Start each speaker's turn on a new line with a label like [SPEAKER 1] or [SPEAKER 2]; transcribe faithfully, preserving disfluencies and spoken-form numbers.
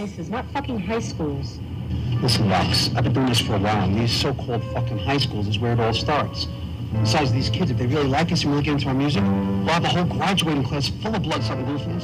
[SPEAKER 1] devices, not fucking high schools.
[SPEAKER 2] Listen, Lux, I've been doing this for a while, and these so-called fucking high schools is where it all starts. Besides, these kids, if they really like us and really get into our music, we'll have a whole graduating class full of blood-sucking dudes from